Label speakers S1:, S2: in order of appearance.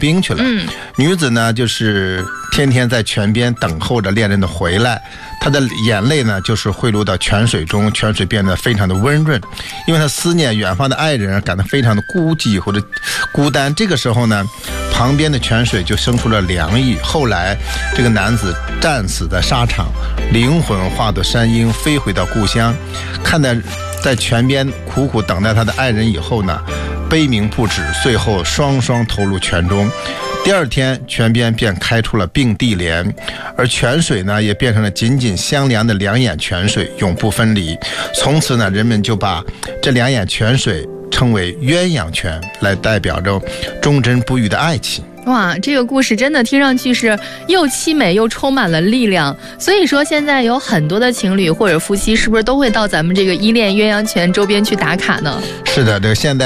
S1: 兵去了。女子呢就是天天在泉边等候着恋人的回来，她的眼泪呢就是汇入到泉水中，泉水变得非常的温润，因为她思念远方的爱人，感到非常的孤寂或者孤单。这个时候呢，旁边的泉水就生出了凉意。后来这个男子战死在沙场，灵魂化作山鹰飞回到故乡，看到在泉边苦苦等待他的爱人以后呢，悲鸣不止，最后双双投入泉中。第二天泉边便开出了并蒂莲，而泉水呢也变成了紧紧相连的两眼泉水，永不分离。从此呢，人们就把这两眼泉水称为鸳鸯泉，来代表着忠贞不渝的爱情。
S2: 哇，这个故事真的听上去是又凄美又充满了力量。所以说现在有很多的情侣或者夫妻是不是都会到咱们这个依恋鸳鸯泉周边去打卡呢？
S1: 是的，这个现在